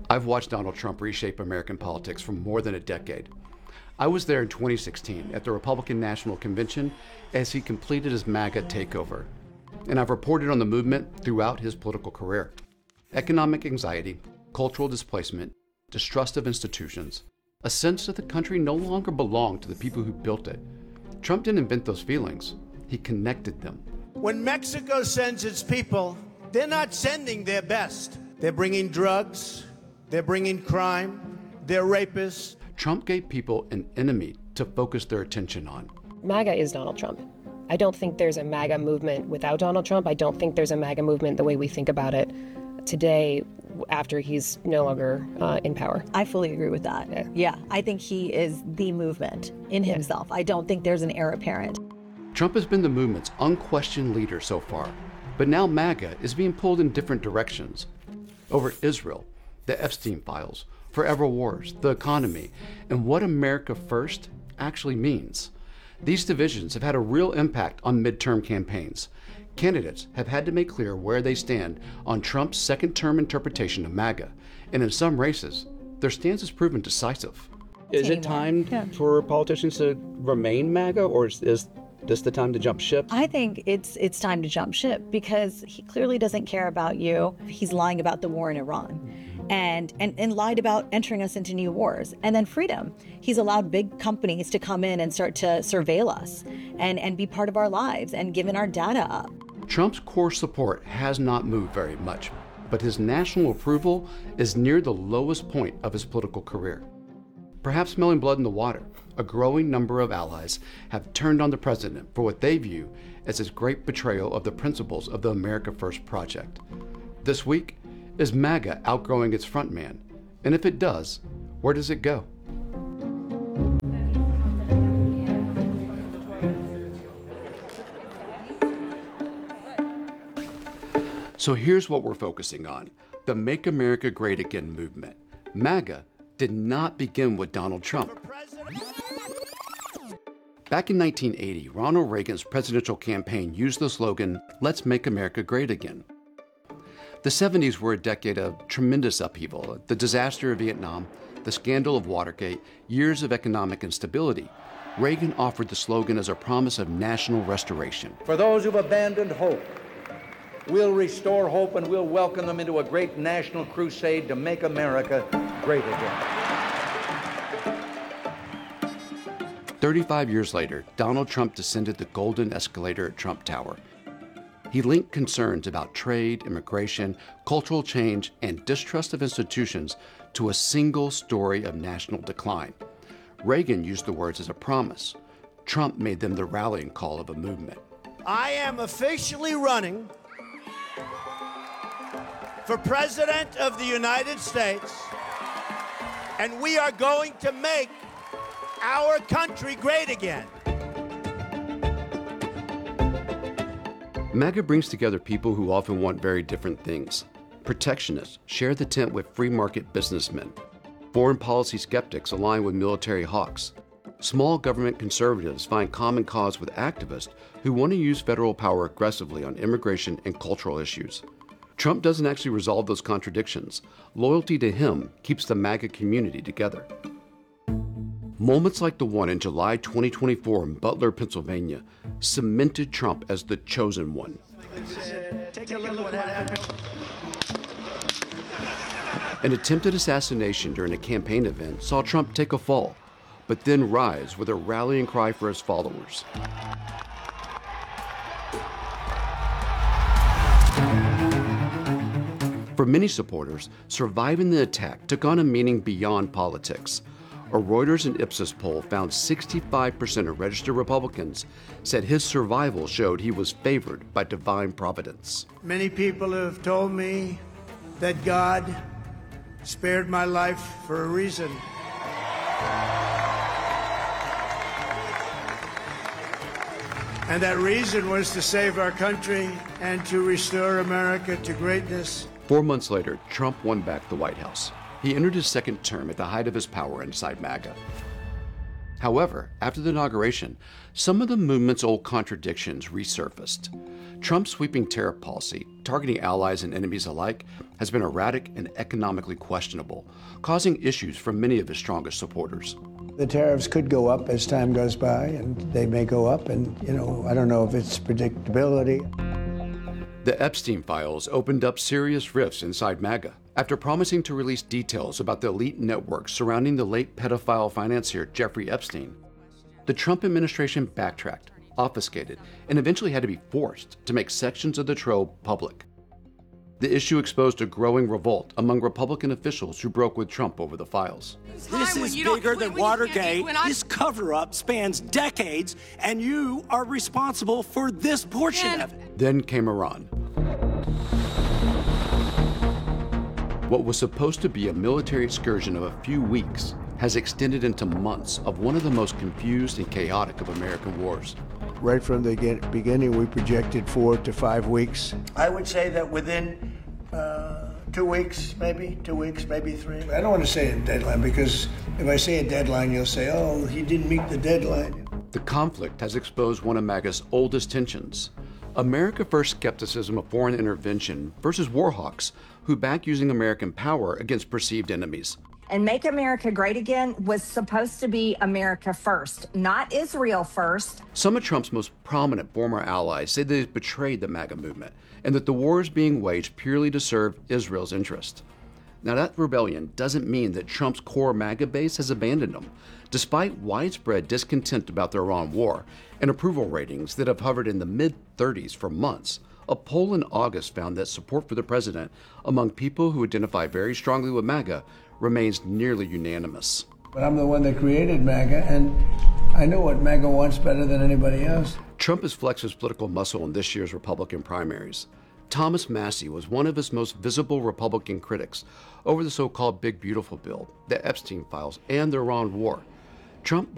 I've watched Donald Trump reshape American politics for more than a decade. I was there in 2016 at the Republican National Convention as he completed his MAGA takeover. And I've reported on the movement throughout his political career. Economic anxiety, cultural displacement, distrust of institutions, a sense that the country no longer belonged to the people who built it. Trump didn't invent those feelings. He connected them. When Mexico sends its people, they're not sending their best. They're bringing drugs, they're bringing crime, they're rapists. Trump gave people an enemy to focus their attention on. MAGA is Donald Trump. I don't think there's a MAGA movement without Donald Trump. I don't think there's a MAGA movement the way we think about it today after he's no longer in power. I fully agree with that. Yeah, I think he is the movement in himself. I don't think there's an heir apparent. Trump has been the movement's unquestioned leader so far, but now MAGA is being pulled in different directions. Over Israel, the Epstein files, forever wars, the economy, and what America First actually means. These divisions have had a real impact on midterm campaigns. Candidates have had to make clear where they stand on Trump's second-term interpretation of MAGA, and in some races, their stance has proven decisive. Is it time for politicians to remain MAGA, or is this the time to jump ship? I think it's time to jump ship because he clearly doesn't care about you. He's lying about the war in Iran. And lied about entering us into new wars. And then freedom. He's allowed big companies to come in and start to surveil us and be part of our lives and given our data up. Trump's core support has not moved very much, but his national approval is near the lowest point of his political career. Perhaps smelling blood in the water, a growing number of allies have turned on the president for what they view as his great betrayal of the principles of the America First project. This week, is MAGA outgrowing its frontman? And if it does, where does it go? So here's what we're focusing on: the Make America Great Again movement. MAGA did not begin with Donald Trump. Back in 1980, Ronald Reagan's presidential campaign used the slogan, "Let's make America great again." The 70s were a decade of tremendous upheaval: the disaster of Vietnam, the scandal of Watergate, years of economic instability. Reagan offered the slogan as a promise of national restoration. For those who've abandoned hope, we'll restore hope and we'll welcome them into a great national crusade to make America great again. 35 years later, Donald Trump descended the golden escalator at Trump Tower. He linked concerns about trade, immigration, cultural change, and distrust of institutions to a single story of national decline. Reagan used the words as a promise. Trump made them the rallying call of a movement. I am officially running for President of the United States, and we are going to make our country great again. MAGA brings together people who often want very different things. Protectionists share the tent with free market businessmen. Foreign policy skeptics align with military hawks. Small government conservatives find common cause with activists who want to use federal power aggressively on immigration and cultural issues. Trump doesn't actually resolve those contradictions. Loyalty to him keeps the MAGA community together. Moments like the one in July 2024 in Butler, Pennsylvania, cemented Trump as the chosen one. Take a look at what happened. An attempted assassination during a campaign event saw Trump take a fall, but then rise with a rallying cry for his followers. For many supporters, surviving the attack took on a meaning beyond politics. A Reuters and Ipsos poll found 65% of registered Republicans said his survival showed he was favored by divine providence. Many people have told me that God spared my life for a reason. And that reason was to save our country and to restore America to greatness. 4 months later, Trump won back the White House. He entered his second term at the height of his power inside MAGA. However, after the inauguration, some of the movement's old contradictions resurfaced. Trump's sweeping tariff policy, targeting allies and enemies alike, has been erratic and economically questionable, causing issues for many of his strongest supporters. The tariffs could go up as time goes by, and they may go up, and, I don't know if it's predictability. The Epstein files opened up serious rifts inside MAGA after promising to release details about the elite networks surrounding the late pedophile financier Jeffrey Epstein. The Trump administration backtracked, obfuscated, and eventually had to be forced to make sections of the trove public. The issue exposed a growing revolt among Republican officials who broke with Trump over the files. This is bigger than Watergate. This cover-up spans decades, and you are responsible for this portion of it. Then came Iran. What was supposed to be a military excursion of a few weeks has extended into months of one of the most confused and chaotic of American wars. Right from the beginning, we projected 4 to 5 weeks. I would say that within 2 weeks, maybe 3. I don't want to say a deadline, because if I say a deadline, you'll say, oh, he didn't meet the deadline. The conflict has exposed one of MAGA's oldest tensions: America First skepticism of foreign intervention versus war hawks who back using American power against perceived enemies. And Make America Great Again was supposed to be America first, not Israel first. Some of Trump's most prominent former allies say they've betrayed the MAGA movement and that the war is being waged purely to serve Israel's interest. Now, that rebellion doesn't mean that Trump's core MAGA base has abandoned him, despite widespread discontent about the Iran war and approval ratings that have hovered in the mid-30s for months. A poll in August found that support for the president among people who identify very strongly with MAGA remains nearly unanimous. But I'm the one that created MAGA, and I know what MAGA wants better than anybody else. Trump has flexed his political muscle in this year's Republican primaries. Thomas Massie was one of his most visible Republican critics over the so-called Big Beautiful Bill, the Epstein files, and the Iran war. Trump